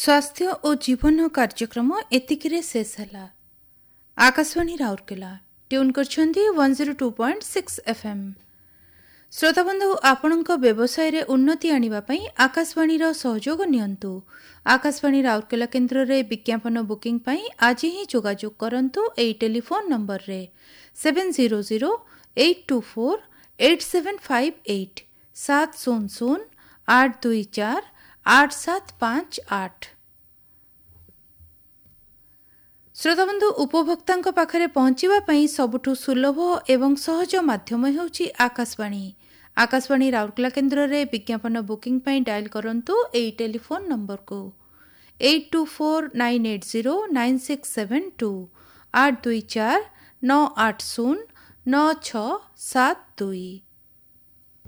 स्वास्थ्य और जीवन कार्यक्रम एतिकिरे शेष है। Akashvani Rourkela tune करछंदी 102.6 FM। श्रोताबंधु आपणक व्यवसाय रे उन्नति आनिबा पई आकाशवाणी रो सहयोग नियंतु। आकाशवाणी राउरकेला केंद्र रे विज्ञापन बुकिंग पई आज ही जोगाजोग करंतु एई टेलीफोन नंबर रे 7008248758 700-824-8758। श्रोताबंधु उपभोक्ता पाखरे पहुंचीबा पई सबुठु सुलभ एवं सहज माध्यम हेउची आकाशवाणी। आकाशवाणी राउरकेला केंद्र रे विज्ञापन बुकिंग पई डायल करंतु एई टेलीफोन नंबर को 8249809672 824-980-9672।